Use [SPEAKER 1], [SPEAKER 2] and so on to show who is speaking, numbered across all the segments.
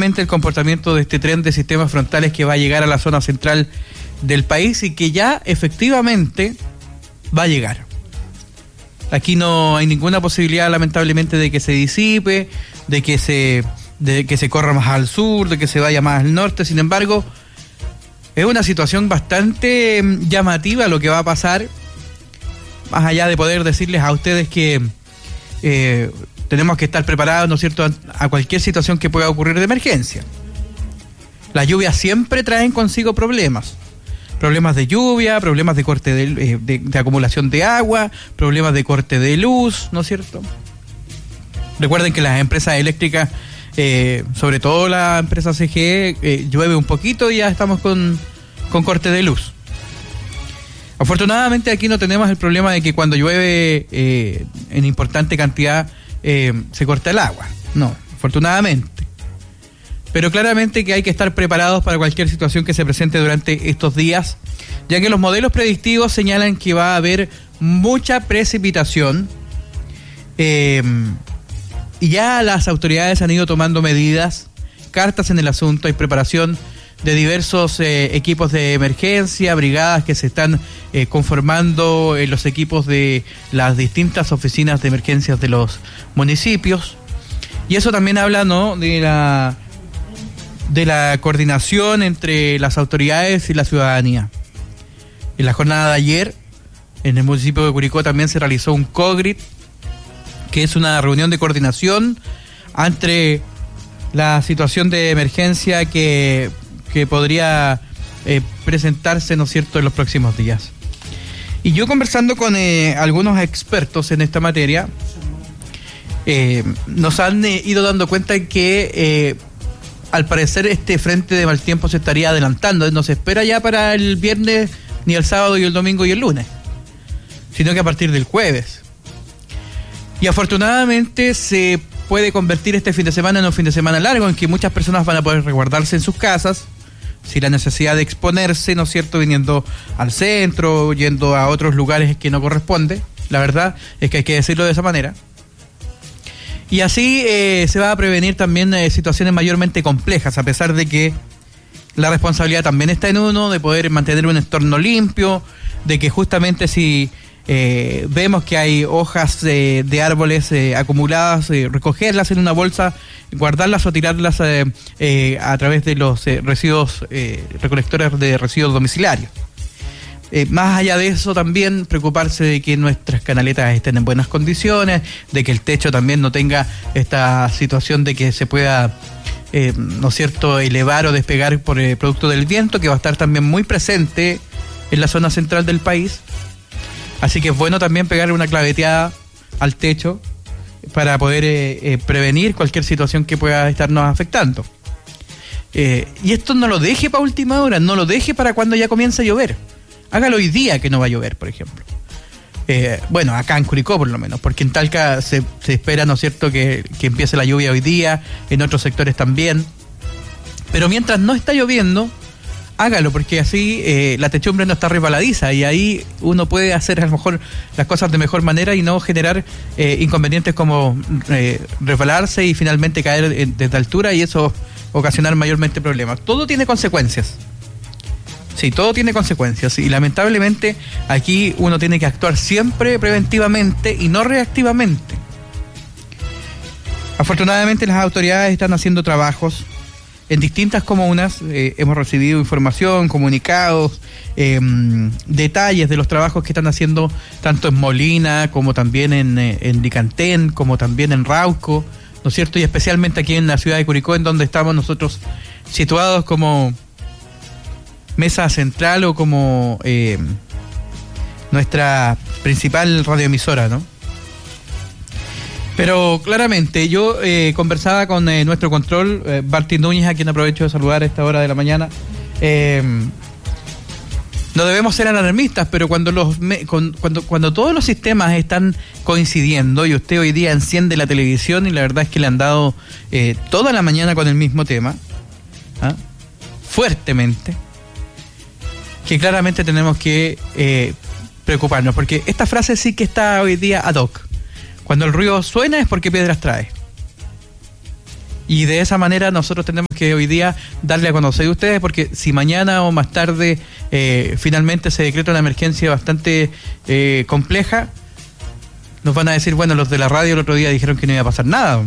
[SPEAKER 1] justamente el comportamiento de este tren de sistemas frontales que va a llegar a la zona central del país y que ya efectivamente va a llegar. Aquí no hay ninguna posibilidad, lamentablemente, de que se disipe, de que se corra más al sur, de que se vaya más al norte. Sin embargo, es una situación bastante llamativa lo que va a pasar, más allá de poder decirles a ustedes que tenemos que estar preparados, ¿no es cierto?, a cualquier situación que pueda ocurrir de emergencia. Las lluvias siempre traen consigo problemas de lluvia, problemas de corte de acumulación de agua, problemas de corte de luz, ¿no es cierto? Recuerden que las empresas eléctricas, sobre todo la empresa CGE, llueve un poquito y ya estamos con corte de luz. Afortunadamente aquí no tenemos el problema de que cuando llueve en importante cantidad se corta el agua. No, afortunadamente. Pero claramente que hay que estar preparados para cualquier situación que se presente durante estos días, ya que los modelos predictivos señalan que va a haber mucha precipitación y ya las autoridades han ido tomando medidas, cartas en el asunto, hay preparación de diversos equipos de emergencia, brigadas que se están conformando en los equipos de las distintas oficinas de emergencias de los municipios. Y eso también habla, ¿no?, de la coordinación entre las autoridades y la ciudadanía. En la jornada de ayer, en el municipio de Curicó también se realizó un COGRIT, que es una reunión de coordinación ante la situación de emergencia que podría presentarse, ¿no es cierto?, en los próximos días. Y yo conversando con algunos expertos en esta materia, nos han ido dando cuenta que al parecer este frente de mal tiempo se estaría adelantando, no se espera ya para el viernes, ni el sábado y el domingo y el lunes, sino que a partir del jueves. Y afortunadamente se puede convertir este fin de semana en un fin de semana largo, en que muchas personas van a poder resguardarse en sus casas, sin la necesidad de exponerse, ¿no es cierto?, viniendo al centro, yendo a otros lugares que no corresponde. La verdad es que hay que decirlo de esa manera. Y así se va a prevenir también situaciones mayormente complejas, a pesar de que la responsabilidad también está en uno, de poder mantener un entorno limpio, de que justamente si vemos que hay hojas de árboles acumuladas, recogerlas en una bolsa, guardarlas o tirarlas a través de los residuos, recolectores de residuos domiciliarios. Más allá de eso, también preocuparse de que nuestras canaletas estén en buenas condiciones, de que el techo también no tenga esta situación de que se pueda, ¿no es cierto?, elevar o despegar por el producto del viento, que va a estar también muy presente en la zona central del país. Así que es bueno también pegarle una claveteada al techo para poder prevenir cualquier situación que pueda estarnos afectando. Y esto no lo deje para última hora, no lo deje para cuando ya comience a llover. Hágalo hoy día que no va a llover, por ejemplo. Bueno, acá en Curicó por lo menos, porque en Talca se espera, ¿no es cierto?, que empiece la lluvia hoy día, en otros sectores también. Pero mientras no está lloviendo, hágalo, porque así la techumbre no está resbaladiza y ahí uno puede hacer a lo mejor las cosas de mejor manera y no generar inconvenientes como resbalarse y finalmente caer desde altura y eso ocasionar mayormente problemas. Todo tiene consecuencias. Sí, todo tiene consecuencias y lamentablemente aquí uno tiene que actuar siempre preventivamente y no reactivamente. Afortunadamente las autoridades están haciendo trabajos en distintas comunas, hemos recibido información, comunicados, detalles de los trabajos que están haciendo tanto en Molina como también en Licantén, como también en Rauco, ¿no es cierto? Y especialmente aquí en la ciudad de Curicó, en donde estamos nosotros situados como mesa central o como nuestra principal radioemisora, ¿no? Pero claramente yo conversaba con nuestro control, Barty Núñez, a quien aprovecho de saludar a esta hora de la mañana. No debemos ser alarmistas, pero cuando todos los sistemas están coincidiendo y usted hoy día enciende la televisión y la verdad es que le han dado toda la mañana con el mismo tema, fuertemente, que claramente tenemos que preocuparnos, porque esta frase sí que está hoy día ad hoc. Cuando el río suena es porque piedras trae. Y de esa manera nosotros tenemos que hoy día darle a conocer a ustedes, porque si mañana o más tarde finalmente se decreta una emergencia bastante compleja, nos van a decir, bueno, los de la radio el otro día dijeron que no iba a pasar nada.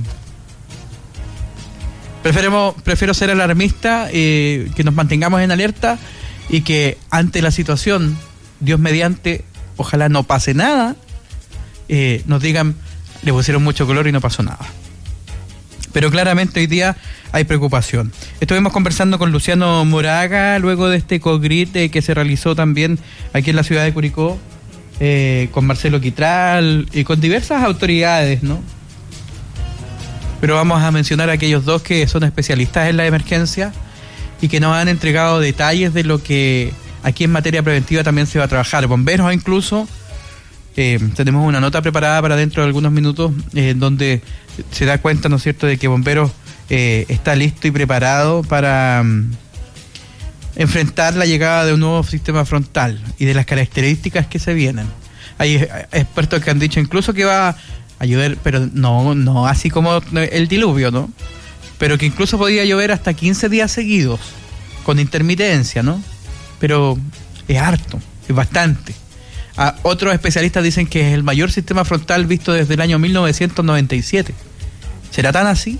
[SPEAKER 1] Prefiero ser alarmista, que nos mantengamos en alerta y que ante la situación, Dios mediante, ojalá no pase nada, nos digan, le pusieron mucho color y no pasó nada. Pero claramente hoy día hay preocupación. Estuvimos conversando con Luciano Moraga luego de este COGRIT que se realizó también aquí en la ciudad de Curicó, con Marcelo Quitral y con diversas autoridades, ¿no? Pero vamos a mencionar a aquellos dos que son especialistas en la emergencia y que nos han entregado detalles de lo que aquí en materia preventiva también se va a trabajar. Bomberos incluso, tenemos una nota preparada para dentro de algunos minutos donde se da cuenta, ¿no es cierto?, de que Bomberos está listo y preparado para enfrentar la llegada de un nuevo sistema frontal y de las características que se vienen. Hay expertos que han dicho incluso que va a llover, pero no así como el diluvio, ¿no? Pero que incluso podía llover hasta 15 días seguidos, con intermitencia, ¿no? Pero es harto, es bastante. Otros especialistas dicen que es el mayor sistema frontal visto desde el año 1997. ¿Será tan así?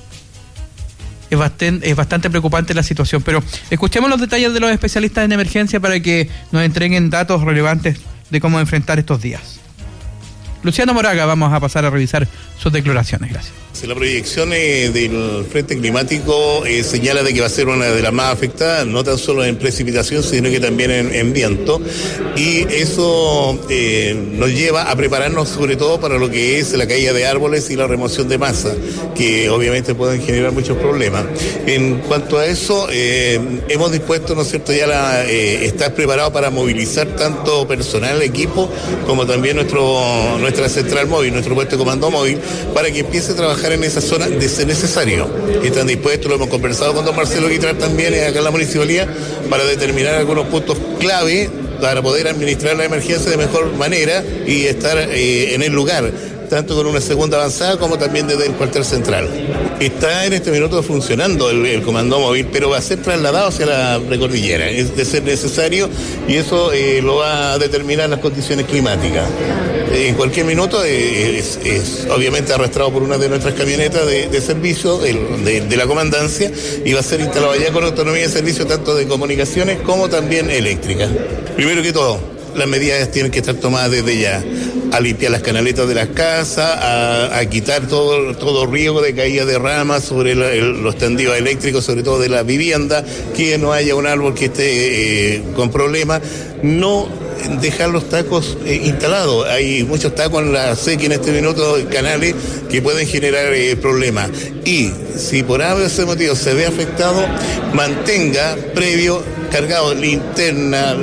[SPEAKER 1] Es bastante preocupante la situación, pero escuchemos los detalles de los especialistas en emergencia para que nos entreguen datos relevantes de cómo enfrentar estos días. Luciano Moraga, vamos a pasar a revisar sus declaraciones. Gracias.
[SPEAKER 2] La proyección del frente climático señala de que va a ser una de las más afectadas, no tan solo en precipitación, sino que también en viento. Y eso nos lleva a prepararnos sobre todo para lo que es la caída de árboles y la remoción de masa, que obviamente pueden generar muchos problemas. En cuanto a eso, hemos dispuesto, ¿no es cierto?, ya estar preparado para movilizar tanto personal, equipo, como también nuestra central móvil, nuestro puesto de comando móvil, para que empiece a trabajar en esa zona de ser necesario. Están dispuestos, lo hemos conversado con don Marcelo Quitral también acá en la municipalidad, para determinar algunos puntos clave para poder administrar la emergencia de mejor manera y estar en el lugar, tanto con una segunda avanzada como también desde el cuartel central. Está en este minuto funcionando el comando móvil, pero va a ser trasladado hacia la precordillera, es de ser necesario, y eso lo va a determinar las condiciones climáticas. En cualquier minuto es obviamente arrastrado por una de nuestras camionetas de servicio de la comandancia, y va a ser instalado allá con autonomía de servicio tanto de comunicaciones como también eléctrica. Primero que todo, las medidas tienen que estar tomadas desde ya, a limpiar las canaletas de las casas, a quitar todo riesgo de caída de ramas sobre los tendidos eléctricos, sobre todo de la vivienda, que no haya un árbol que esté con problemas, no dejar los tacos instalados. Hay muchos tacos en la sequía en este minuto, canales, que pueden generar problemas. Y si por ese motivo se ve afectado, mantenga previo cargado linterna,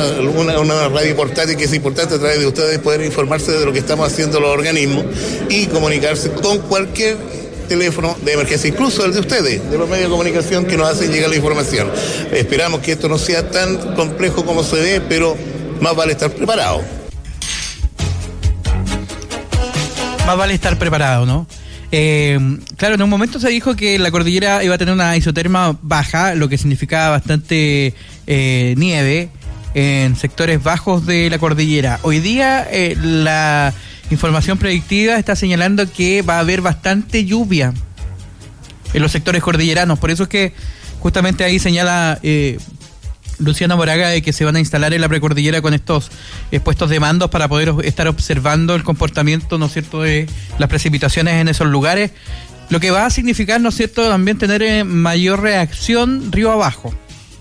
[SPEAKER 2] una radio portátil, que es importante a través de ustedes poder informarse de lo que estamos haciendo los organismos y comunicarse con cualquier teléfono de emergencia, incluso el de ustedes, de los medios de comunicación que nos hacen llegar la información. Esperamos que esto no sea tan complejo como se ve, pero más vale estar preparado.
[SPEAKER 1] Más vale estar preparado, ¿no? Claro, en un momento se dijo que la cordillera iba a tener una isoterma baja, lo que significaba bastante nieve en sectores bajos de la cordillera. Hoy día la información predictiva está señalando que va a haber bastante lluvia en los sectores cordilleranos. Por eso es que justamente ahí señala Luciano Moraga de que se van a instalar en la precordillera con estos puestos de mandos para poder estar observando el comportamiento, ¿no es cierto?, de las precipitaciones en esos lugares, lo que va a significar, ¿no es cierto?, también tener mayor reacción río abajo.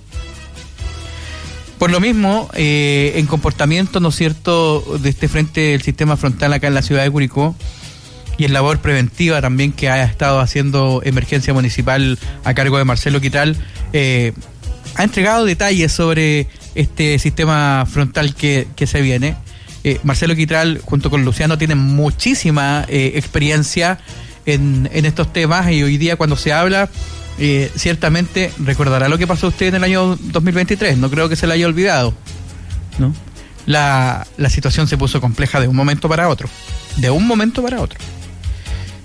[SPEAKER 1] Por lo mismo, en comportamiento, ¿no es cierto?, de este frente del sistema frontal acá en la ciudad de Curicó, y en labor preventiva también que ha estado haciendo Emergencia Municipal a cargo de Marcelo Quitral, ha entregado detalles sobre este sistema frontal que se viene. Marcelo Quitral junto con Luciano tienen muchísima experiencia en estos temas, y hoy día cuando se habla, ciertamente recordará lo que pasó usted en el año 2023, no creo que se le haya olvidado, ¿no? La situación se puso compleja de un momento para otro.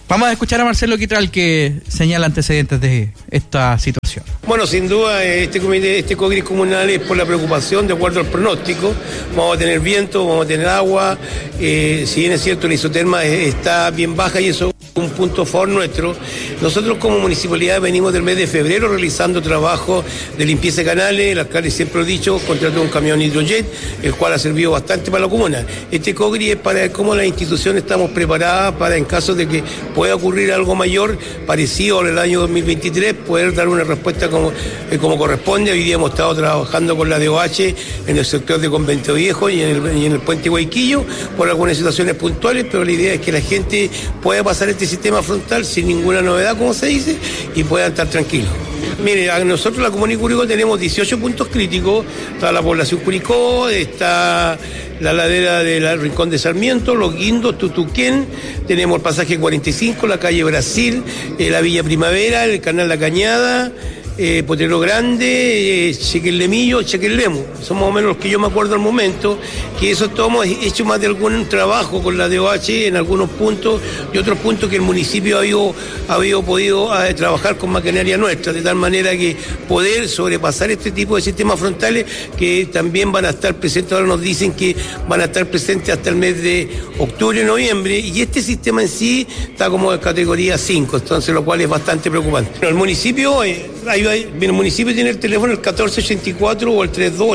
[SPEAKER 1] Vamos a escuchar a Marcelo Quitral, que señala antecedentes de esta situación.
[SPEAKER 3] Bueno, sin duda este COGRIS comunal es por la preocupación de acuerdo al pronóstico. Vamos a tener viento, vamos a tener agua, si bien es cierto la isoterma está bien baja y eso es un punto a favor nuestro. Nosotros como municipalidad venimos del mes de febrero realizando trabajo de limpieza de canales. El alcalde siempre lo ha dicho, contrató un camión hidrojet, el cual ha servido bastante para la comuna. Este COGRIS es para ver cómo las instituciones estamos preparadas para, en caso de que pueda ocurrir algo mayor, parecido al año 2023, poder dar una respuesta como corresponde. Hoy día hemos estado trabajando con la DOH en el sector de Convento Viejo y en el puente Guayquillo por algunas situaciones puntuales, pero la idea es que la gente pueda pasar este sistema frontal sin ninguna novedad, como se dice, y puedan estar tranquilos. Mire, nosotros la Comuna de Curicó tenemos 18 puntos críticos. Está la población Curicó, está la ladera del Rincón de Sarmiento, Los Guindos, Tutuquén, tenemos el pasaje 45, la calle Brasil, la Villa Primavera, el Canal La Cañada, Potrero Grande, Chequellemillo, Chequellemo. Son más o menos los que yo me acuerdo al momento, que eso todo hemos hecho más de algún trabajo con la DOH en algunos puntos y otros puntos que el municipio ha podido trabajar con maquinaria nuestra, de tal manera que poder sobrepasar este tipo de sistemas frontales que también van a estar presentes. Ahora nos dicen que van a estar presentes hasta el mes de octubre, noviembre, y este sistema en sí está como de categoría 5, entonces lo cual es bastante preocupante. Pero el municipio tiene el teléfono el 1484 o el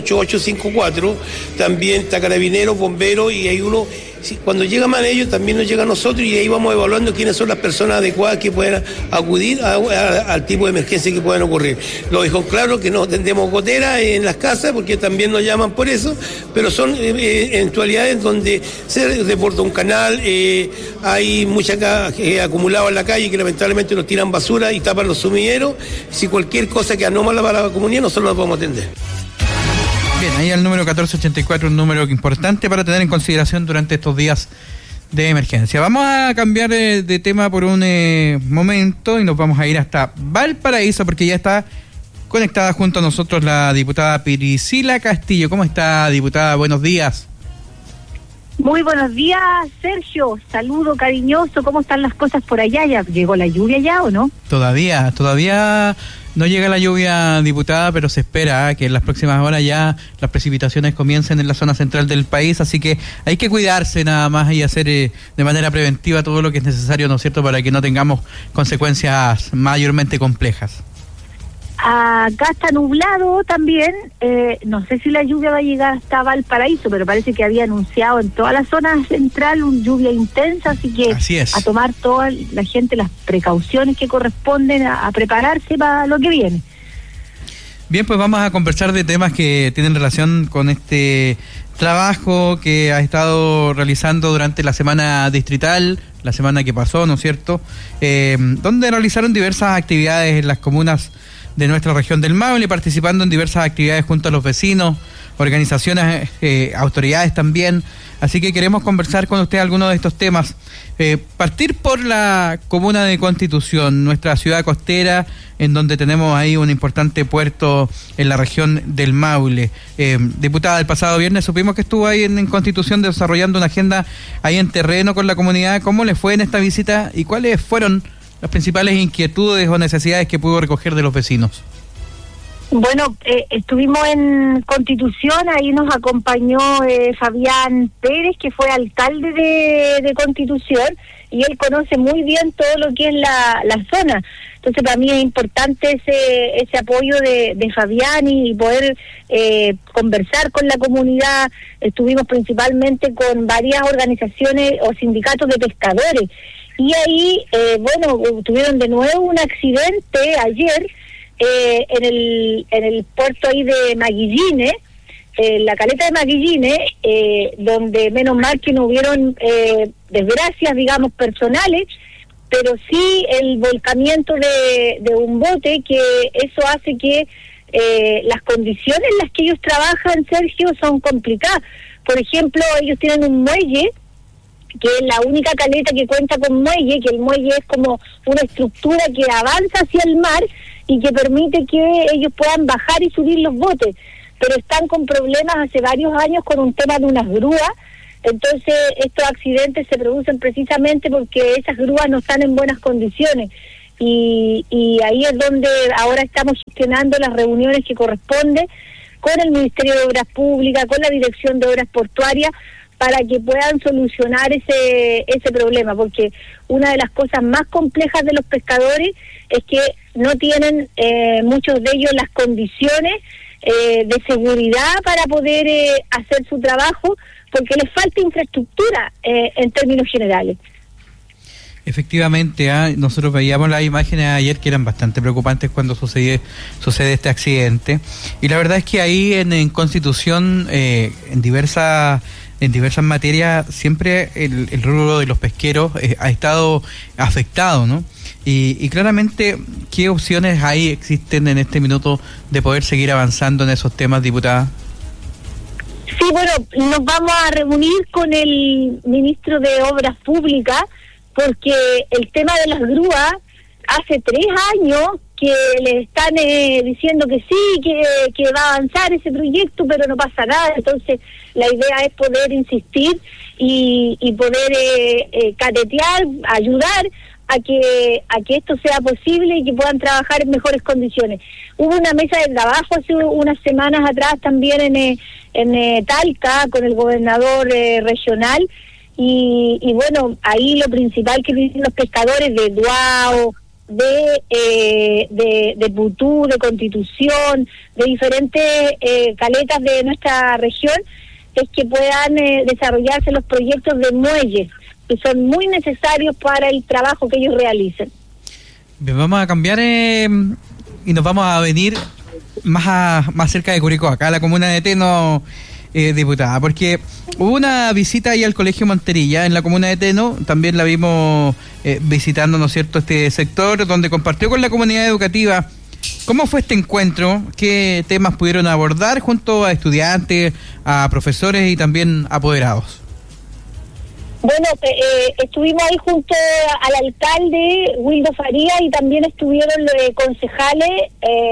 [SPEAKER 3] 328854, también está Carabineros, Bomberos, y hay uno, cuando llega más ellos también nos llega a nosotros, y ahí vamos evaluando quiénes son las personas adecuadas que puedan acudir al tipo de emergencia que puedan ocurrir. Lo dijo claro que no tendemos goteras en las casas porque también nos llaman por eso, pero son eventualidades donde se reporta un canal, hay mucha acumulada en la calle que lamentablemente nos tiran basura y tapan los sumideros. Si cualquier cosa que anómala para la comunidad, nosotros la podemos atender.
[SPEAKER 1] Bien, ahí el número 1484, un número importante para tener en consideración durante estos días de emergencia. Vamos a cambiar de tema por un momento y nos vamos a ir hasta Valparaíso, porque ya está conectada junto a nosotros la diputada Priscila Castillo. ¿Cómo está, diputada? Buenos días.
[SPEAKER 4] Muy buenos días, Sergio. Saludo cariñoso. ¿Cómo están las cosas por allá? ¿Ya llegó la lluvia ya o no? Todavía
[SPEAKER 1] no llega la lluvia, diputada, pero se espera que en las próximas horas ya las precipitaciones comiencen en la zona central del país, así que hay que cuidarse nada más y hacer de manera preventiva todo lo que es necesario, ¿no es cierto?, para que no tengamos consecuencias mayormente complejas.
[SPEAKER 4] Acá está nublado también, no sé si la lluvia va a llegar hasta Valparaíso, pero parece que había anunciado en toda la zona central una lluvia intensa, así que a tomar toda la gente las precauciones que corresponden a prepararse para lo que viene.
[SPEAKER 1] Bien, pues vamos a conversar de temas que tienen relación con este trabajo que ha estado realizando durante la semana distrital, la semana que pasó, ¿no es cierto?, donde realizaron diversas actividades en las comunas de nuestra región del Maule, participando en diversas actividades junto a los vecinos, organizaciones, autoridades también. Así que queremos conversar con usted algunos de estos temas. Partir por la comuna de Constitución, nuestra ciudad costera, en donde tenemos ahí un importante puerto en la región del Maule. Diputada, el pasado viernes supimos que estuvo ahí en Constitución desarrollando una agenda ahí en terreno con la comunidad. ¿Cómo le fue en esta visita y cuáles fueron las principales inquietudes o necesidades que pudo recoger de los vecinos?
[SPEAKER 4] Bueno, estuvimos en Constitución, ahí nos acompañó Fabián Pérez, que fue alcalde de Constitución, y él conoce muy bien todo lo que es la zona. Entonces para mí es importante ese apoyo de Fabián y poder conversar con la comunidad. Estuvimos principalmente con varias organizaciones o sindicatos de pescadores, y ahí, tuvieron de nuevo un accidente ayer en el puerto ahí de Maguillines, la caleta de Maguillines, donde menos mal que no hubieron desgracias, digamos, personales, pero sí el volcamiento de un bote, que eso hace que las condiciones en las que ellos trabajan, Sergio, son complicadas. Por ejemplo, ellos tienen un muelle, que es la única caleta que cuenta con muelle, que el muelle es como una estructura que avanza hacia el mar y que permite que ellos puedan bajar y subir los botes, pero están con problemas hace varios años con un tema de unas grúas Entonces estos accidentes se producen precisamente porque esas grúas no están en buenas condiciones. Y ahí es donde ahora estamos gestionando las reuniones que corresponden con el Ministerio de Obras Públicas, con la Dirección de Obras Portuarias, para que puedan solucionar ese problema, porque una de las cosas más complejas de los pescadores es que no tienen muchos de ellos las condiciones de seguridad para poder hacer su trabajo, porque les falta infraestructura en términos generales.
[SPEAKER 1] Efectivamente, nosotros veíamos las imágenes ayer que eran bastante preocupantes cuando sucede este accidente, y la verdad es que ahí en Constitución, en diversas materias, siempre el rubro de los pesqueros ha estado afectado, ¿no? Y claramente, ¿qué opciones hay existen en este minuto de poder seguir avanzando en esos temas, diputada?
[SPEAKER 4] Sí, bueno, nos vamos a reunir con el ministro de Obras Públicas, porque el tema de las grúas, hace 3 años que le están diciendo que sí, que va a avanzar ese proyecto, pero no pasa nada. Entonces la idea es poder insistir y poder catetear, ayudar a que esto sea posible y que puedan trabajar en mejores condiciones. Hubo una mesa de trabajo hace unas semanas atrás también en Talca con el gobernador regional, y bueno, ahí lo principal que dicen los pescadores de Duao, de Putú, de Constitución, de diferentes caletas de nuestra región, es que puedan desarrollarse los proyectos de muelles, que son muy necesarios para el trabajo que ellos realicen.
[SPEAKER 1] Bien, vamos a cambiar y nos vamos a venir más cerca de Curicó, acá a la comuna de Teno, diputada, porque hubo una visita ahí al Colegio Monterilla en la comuna de Teno, también la vimos visitando, ¿no es cierto?, este sector, donde compartió con la comunidad educativa. ¿Cómo fue este encuentro? ¿Qué temas pudieron abordar junto a estudiantes, a profesores y también apoderados?
[SPEAKER 4] Bueno, estuvimos ahí junto al alcalde Wildo Faría, y también estuvieron los concejales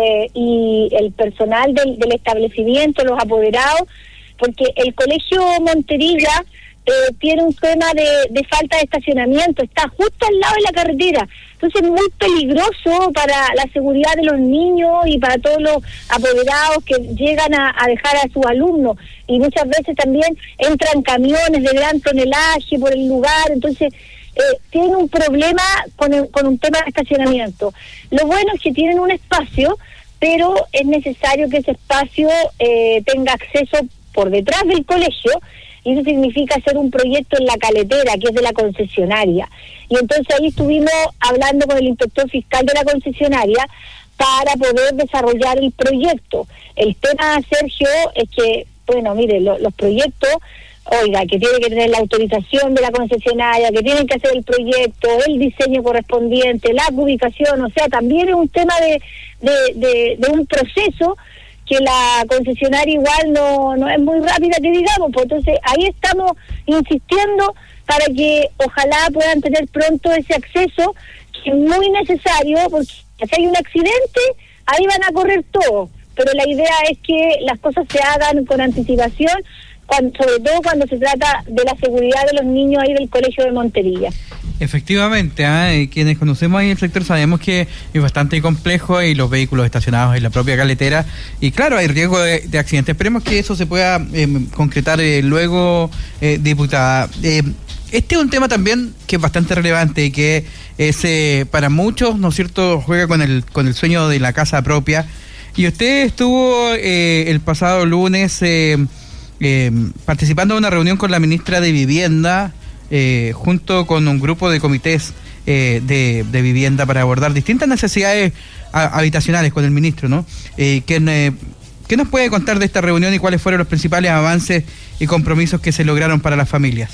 [SPEAKER 4] y el personal del establecimiento, los apoderados, porque el Colegio Monterilla tiene un tema de falta de estacionamiento, está justo al lado de la carretera, entonces es muy peligroso para la seguridad de los niños y para todos los apoderados que llegan a dejar a sus alumnos, y muchas veces también entran camiones de gran tonelaje por el lugar, entonces tienen un problema con un tema de estacionamiento. Lo bueno es que tienen un espacio, pero es necesario que ese espacio tenga acceso por detrás del colegio, y eso significa hacer un proyecto en la caletera, que es de la concesionaria. Y entonces ahí estuvimos hablando con el inspector fiscal de la concesionaria para poder desarrollar el proyecto. El tema, Sergio, es que, bueno, mire, los proyectos, oiga, que tiene que tener la autorización de la concesionaria, que tienen que hacer el proyecto, el diseño correspondiente, la ubicación, o sea, también es un tema de un proceso que la concesionaria igual no es muy rápida, que digamos, pues entonces ahí estamos insistiendo para que ojalá puedan tener pronto ese acceso, que es muy necesario, porque si hay un accidente, ahí van a correr todo, pero la idea es que las cosas se hagan con anticipación, sobre todo cuando se trata de la seguridad de los niños ahí del Colegio de Monterilla.
[SPEAKER 1] Efectivamente, quienes conocemos ahí el sector sabemos que es bastante complejo, y los vehículos estacionados en la propia caletera, y claro, hay riesgo de accidentes. Esperemos que eso se pueda concretar luego, diputada. Este es un tema también que es bastante relevante y que es para muchos, ¿no es cierto?, juega con el sueño de la casa propia, y usted estuvo el pasado lunes participando en una reunión con la ministra de Vivienda, junto con un grupo de comités de vivienda, para abordar distintas necesidades habitacionales con el ministro, ¿no? ¿Qué nos puede contar de esta reunión y cuáles fueron los principales avances y compromisos que se lograron para las familias?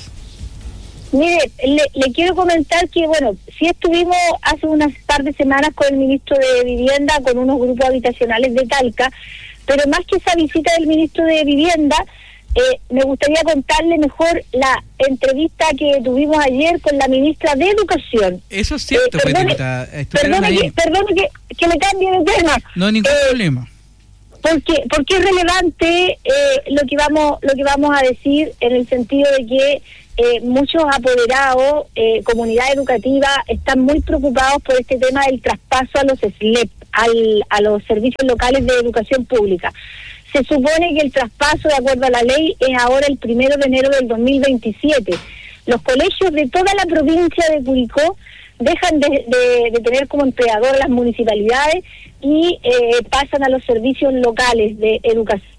[SPEAKER 4] Mire, le quiero comentar que, bueno, sí estuvimos hace unas par de semanas con el ministro de Vivienda, con unos grupos habitacionales de Talca, pero más que esa visita del ministro de Vivienda, me gustaría contarle mejor la entrevista que tuvimos ayer con la ministra de Educación.
[SPEAKER 1] Eso es cierto,
[SPEAKER 4] perdone que me cambie de tema.
[SPEAKER 1] No hay ningún problema.
[SPEAKER 4] porque es relevante lo que vamos a decir, en el sentido de que muchos apoderados, comunidad educativa, están muy preocupados por este tema del traspaso a los SLEP, a los servicios locales de educación pública. Se supone que el traspaso, de acuerdo a la ley, es ahora el 1 de enero del 2027. Los colegios de toda la provincia de Curicó dejan de tener como empleador las municipalidades y pasan a los servicios locales de educación.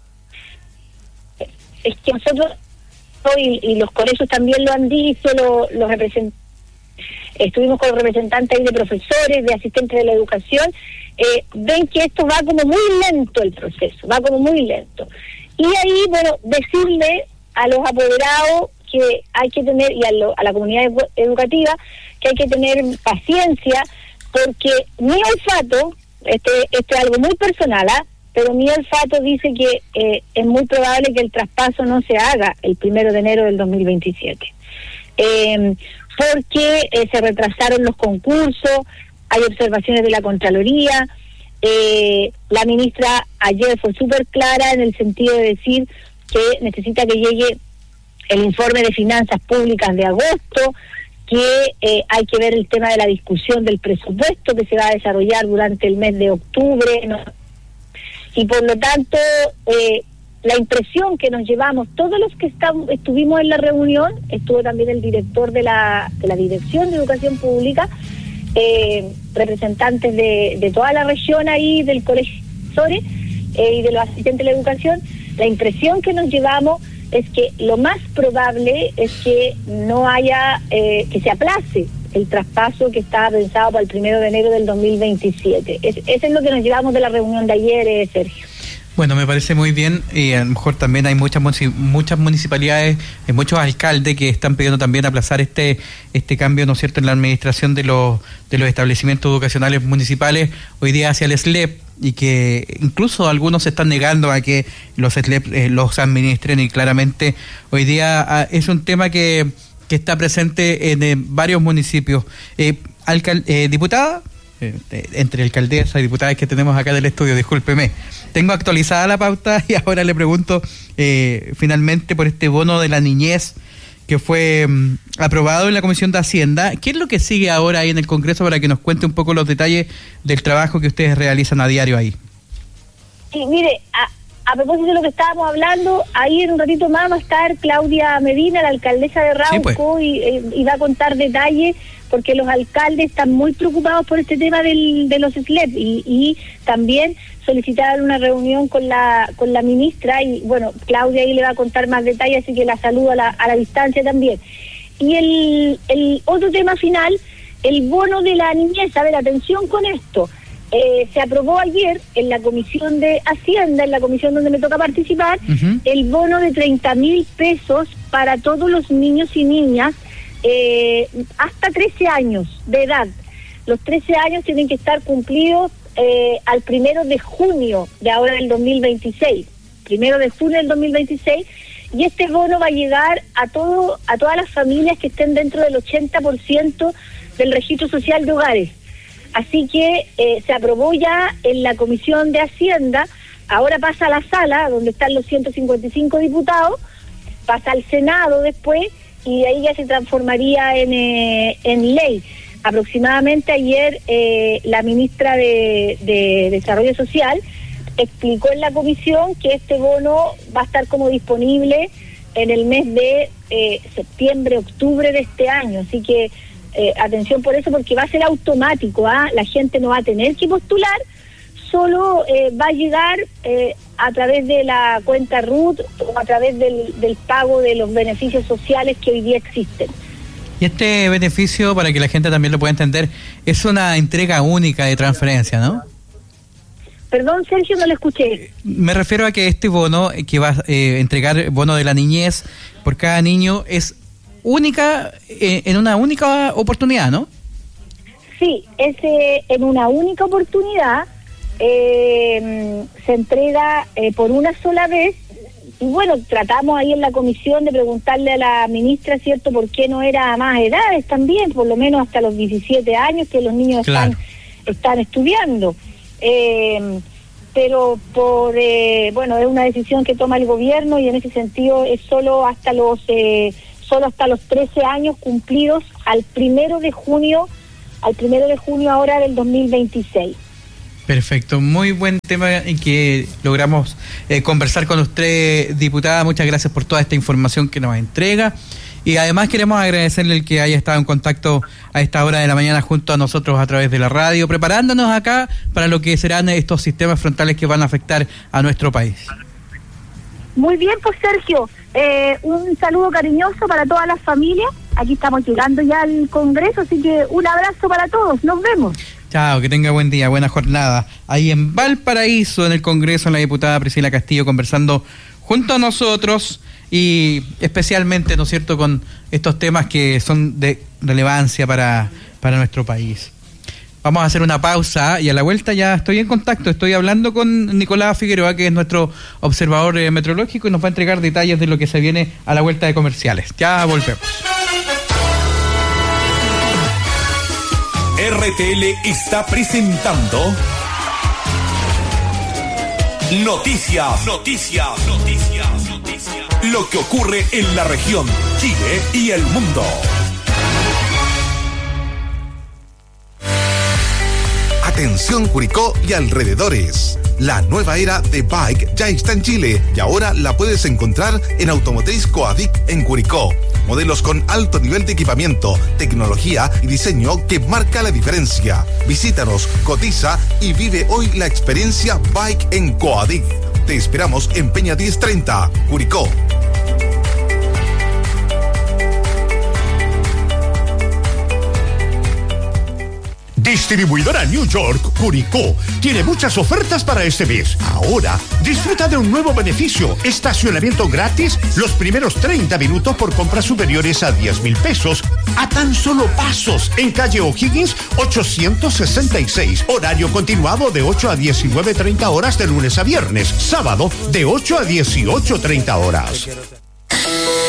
[SPEAKER 4] Es que nosotros, y los colegios también lo han dicho, los representantes, estuvimos con los representantes ahí de profesores, de asistentes de la educación, ven que esto va como muy lento el proceso, va como muy lento. Y ahí, bueno, decirle a los apoderados que hay que tener, y a la comunidad educativa, que hay que tener paciencia, porque mi olfato, este es algo muy personal, pero mi olfato dice que es muy probable que el traspaso no se haga el 1 de enero del 2027. Porque se retrasaron los concursos, hay observaciones de la Contraloría, la ministra ayer fue súper clara en el sentido de decir que necesita que llegue el informe de finanzas públicas de agosto, que hay que ver el tema de la discusión del presupuesto que se va a desarrollar durante el mes de octubre, ¿no? Y por lo tanto, la impresión que nos llevamos, todos los que estuvimos en la reunión, estuvo también el director de la Dirección de Educación Pública, representantes de toda la región ahí, del colegio y de los asistentes de la educación, la impresión que nos llevamos es que lo más probable es que no haya, que se aplace el traspaso que estaba pensado para el 1 de enero del 2027. Eso es lo que nos llevamos de la reunión de ayer, Sergio.
[SPEAKER 1] Bueno, me parece muy bien, y a lo mejor también hay muchas municipalidades, muchos alcaldes que están pidiendo también aplazar este cambio, ¿no es cierto?, en la administración de los establecimientos educacionales municipales hoy día hacia el SLEP, y que incluso algunos se están negando a que los SLEP los administren, y claramente hoy día es un tema que está presente en varios municipios. Diputada, entre alcaldesa y diputadas que tenemos acá del estudio, discúlpeme, tengo actualizada la pauta y ahora le pregunto finalmente por este bono de la niñez que fue aprobado en la Comisión de Hacienda. ¿Qué es lo que sigue ahora ahí en el Congreso, para que nos cuente un poco los detalles del trabajo que ustedes realizan a diario ahí?
[SPEAKER 4] Sí, mire, a propósito de lo que estábamos hablando, ahí en un ratito más va a estar Claudia Medina, la alcaldesa de Rauco, sí, pues, y va a contar detalles, porque los alcaldes están muy preocupados por este tema de los SLEP, y también solicitaron una reunión con la ministra, y bueno, Claudia ahí le va a contar más detalles, así que la saludo a la distancia también. Y el otro tema final, el bono de la niñez. A ver, atención con esto. Se aprobó ayer en la Comisión de Hacienda, en la comisión donde me toca participar, el bono de 30.000 pesos para todos los niños y niñas hasta 13 años de edad. Los 13 años tienen que estar cumplidos al 1 de junio de ahora del 2026. 1 de junio del 2026. Y este bono va a llegar a todas las familias que estén dentro del 80% del registro social de hogares. Así que se aprobó ya en la Comisión de Hacienda, ahora pasa a la sala, donde están los 155 diputados, pasa al Senado después, y de ahí ya se transformaría en ley. Aproximadamente ayer la ministra de Desarrollo Social explicó en la comisión que este bono va a estar como disponible en el mes de septiembre, octubre de este año, así que atención por eso, porque va a ser automático, la gente no va a tener que postular, solo va a llegar a través de la cuenta RUT o a través del pago de los beneficios sociales que hoy día existen.
[SPEAKER 1] Y este beneficio, para que la gente también lo pueda entender, es una entrega única de transferencia, ¿no?
[SPEAKER 4] Perdón, Sergio, no lo escuché.
[SPEAKER 1] Me refiero a que este bono que va a entregar, bono de la niñez por cada niño, es única, en una única oportunidad, ¿no? Sí, es en una única oportunidad, se entrega por una sola vez, y bueno, tratamos ahí en la comisión de preguntarle a la ministra, ¿cierto?, por qué no era a más edades también, por lo menos hasta los 17 años que los niños están estudiando.
[SPEAKER 4] pero es una decisión que toma el gobierno, y en ese sentido es solo hasta los 13 años cumplidos al 1 de junio ahora del 2026.
[SPEAKER 1] Perfecto, muy buen tema en que logramos conversar con usted, diputada. Muchas gracias por toda esta información que nos entrega, y además queremos agradecerle el que haya estado en contacto a esta hora de la mañana junto a nosotros a través de la radio, preparándonos acá para lo que serán estos sistemas frontales que van a afectar a nuestro país.
[SPEAKER 4] Muy bien, pues Sergio, un saludo cariñoso para todas las familias. Aquí estamos llegando ya al Congreso, así que un abrazo para todos, nos vemos.
[SPEAKER 1] Chao, que tenga buen día, buena jornada. Ahí en Valparaíso, en el Congreso, la diputada Priscila Castillo conversando junto a nosotros, y especialmente, ¿no es cierto?, con estos temas que son de relevancia para nuestro país. Vamos a hacer una pausa, y a la vuelta ya estoy en contacto. Estoy hablando con Nicolás Figueroa, que es nuestro observador meteorológico, y nos va a entregar detalles de lo que se viene a la vuelta de comerciales. Ya volvemos.
[SPEAKER 5] RTL está presentando Noticias. Lo que ocurre en la región, Chile y el mundo. Atención Curicó y alrededores. La nueva era de Bike ya está en Chile y ahora la puedes encontrar en Automotriz Coadic en Curicó. Modelos con alto nivel de equipamiento, tecnología y diseño que marca la diferencia. Visítanos, cotiza y vive hoy la experiencia Bike en Coadic. Te esperamos en Peña 1030, Curicó. Distribuidora New York, Curicó, tiene muchas ofertas para este mes. Ahora, disfruta de un nuevo beneficio: estacionamiento gratis los primeros 30 minutos por compras superiores a 10,000 pesos, a tan solo pasos, en calle O'Higgins 866. Horario continuado de 8 a 19:30 horas de lunes a viernes. Sábado de 8 a 18:30 horas.